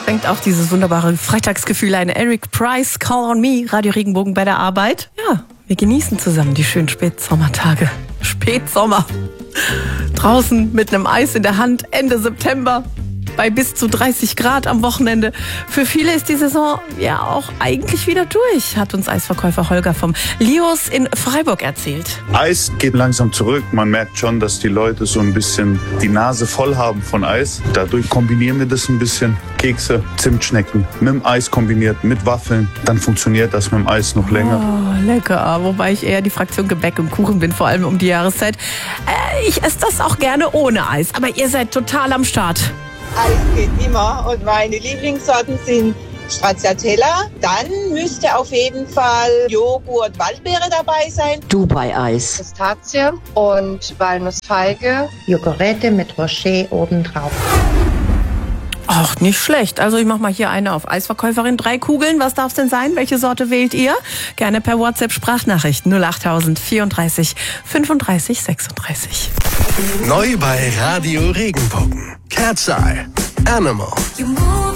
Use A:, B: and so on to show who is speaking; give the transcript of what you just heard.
A: bringt auch dieses wunderbare Freitagsgefühl ein. Eric Price, Call on Me, Radio Regenbogen bei der Arbeit. Ja, wir genießen zusammen die schönen Spätsommertage. Spätsommer. Draußen mit einem Eis in der Hand, Ende September. Bei bis zu 30 Grad am Wochenende. Für viele ist die Saison ja auch eigentlich wieder durch, hat uns Eisverkäufer Holger vom Lios in Freiburg erzählt.
B: Eis geht langsam zurück. Man merkt schon, dass die Leute so ein bisschen die Nase voll haben von Eis. Dadurch kombinieren wir das ein bisschen. Kekse, Zimtschnecken mit dem Eis kombiniert, mit Waffeln. Dann funktioniert das mit dem Eis noch länger.
A: Oh, lecker. Wobei ich eher die Fraktion Gebäck und Kuchen bin, vor allem um die Jahreszeit. Ich esse das auch gerne ohne Eis. Aber ihr seid total am Start.
C: Eis geht immer und meine Lieblingssorten sind Stracciatella. Dann müsste auf jeden Fall Joghurt, Waldbeere dabei sein.
D: Dubai-Eis.
E: Pistazie und Walnussfeige.
F: Joghurette mit Rocher obendrauf.
A: Ach, nicht schlecht. Also ich mache mal hier eine auf Eisverkäuferin. 3 Kugeln, was darf es denn sein? Welche Sorte wählt ihr? Gerne per WhatsApp-Sprachnachricht 08000 34 35 36.
G: Neu bei Radio Regenbogen. Cat's Eye. Animal.